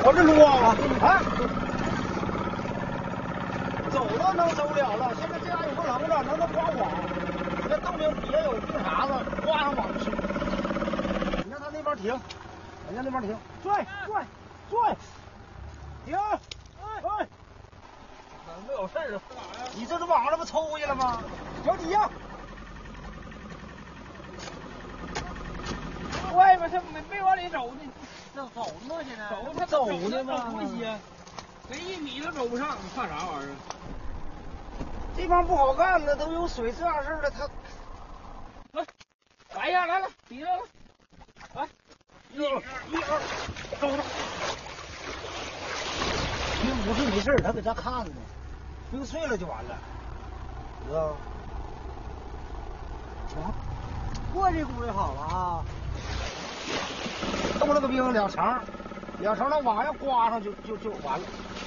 瞅这路啊！啊，走都能走了了，现在这样也不冷了，能刮网。这洞顶底下有冰碴子，刮上网去。你看他那边停，人家那边停，拽，停，哎，没有事儿，你这网这不抽过去了吗？脚底下。 外边是没往里走呢， 这走呢现在？ 他走呢吗？ 走不些，没1米都走不上，怕啥玩意儿？ 地方不好干了，都有水这样式的，他。 来呀，来了，底上了，来，1、2，走着。 冰不是没事，他搁这看呢，冰碎了就完了，知道吗？过这股就好了啊。动了个冰2层，那网要刮上就完了。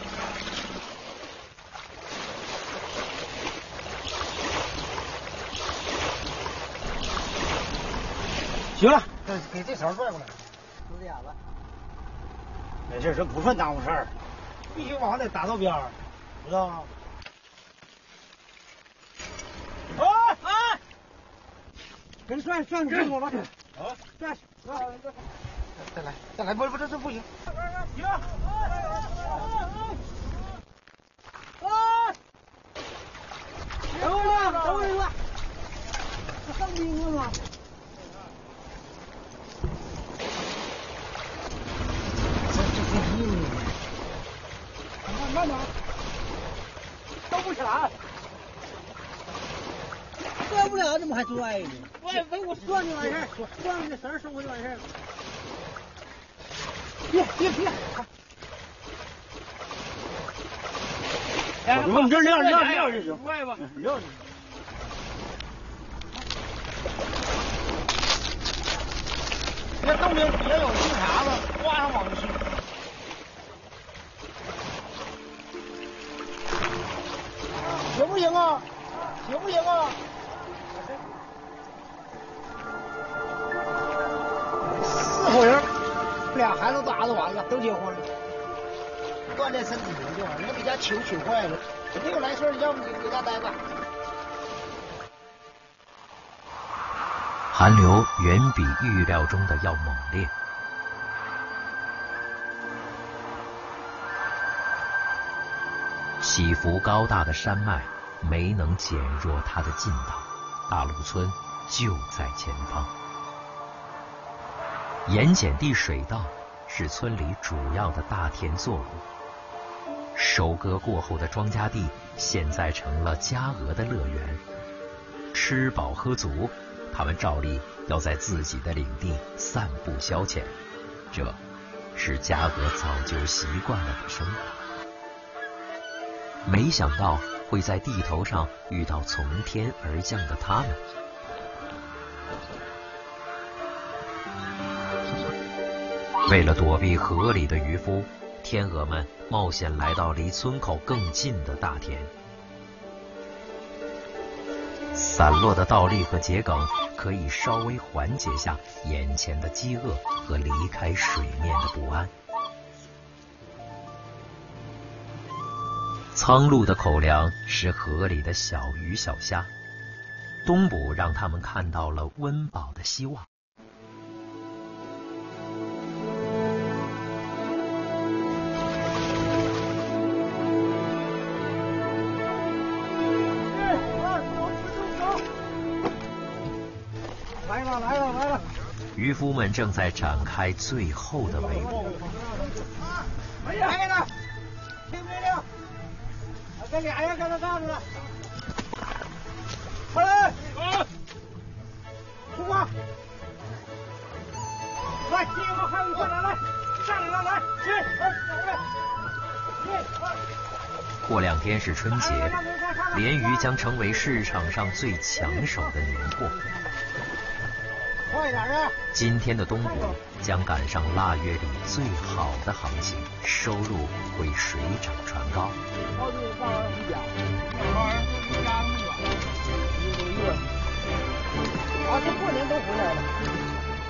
行了，给这绳拽过来，就这样吧。没事，这不算耽误事儿，必须网得打到边儿，知道吗？哎！给你拽住我吧！啊，拽！再来，不，这不行。行。等会儿，这上冰了吗？慢点，动不起来，拽不了，怎么还拽呢？我转就完事儿，转这绳收回就完事儿了。别！你这撂就行， 拽吧， 撂就行。那洞顶底下有冰碴子，刮上网去。行不行啊？4口人，2孩子打完了，都结婚了，锻炼身体就完了。那给家球坏了，没有来事，要不你搁家待吧。 寒流远比预料中的要猛烈。起伏高大的山脉没能减弱它的劲道，大路村就在前方。盐碱地水稻是村里主要的大田作物，收割过后的庄稼地现在成了家鹅的乐园。吃饱喝足，他们照例要在自己的领地散步消遣，这是家鹅早就习惯了的生活。没想到会在地头上遇到从天而降的他们。为了躲避河里的渔夫，天鹅们冒险来到离村口更近的大田。散落的稻粒和桔梗可以稍微缓解下眼前的饥饿和离开水面的不安。苍鹭的口粮是河里的小鱼小虾，东捕让他们看到了温饱的希望。 来了！ 渔夫们正在展开最后的围捕。 来了！听命令！这俩人搁那站着。快来！出发！来，第一个还有一个来，上来了，来， 过2天是春节，鲢鱼将成为市场上最抢手的年货。 快点啊！ 今天的东捕将赶上腊月里最好的行情，收入会水涨船高。 这过年都回来了。